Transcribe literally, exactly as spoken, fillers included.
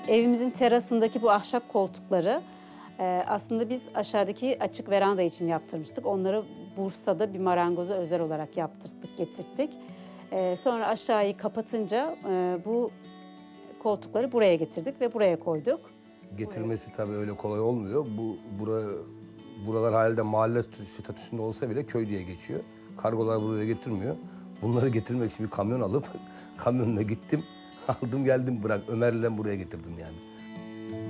Evimizin terasındaki bu ahşap koltukları e, aslında biz aşağıdaki açık veranda için yaptırmıştık. Onları Bursa'da bir marangoza özel olarak yaptırdık, getirttik. E, sonra aşağıyı kapatınca e, bu koltukları buraya getirdik ve buraya koyduk. Getirmesi tabii öyle kolay olmuyor. Bu bura, buralar halde mahalle statüsünde olsa bile köy diye geçiyor. Kargolar buraya getirmiyor. Bunları getirmek için bir kamyon alıp kamyonla gittim. Aldım geldim bırak Ömer'le buraya getirdim yani.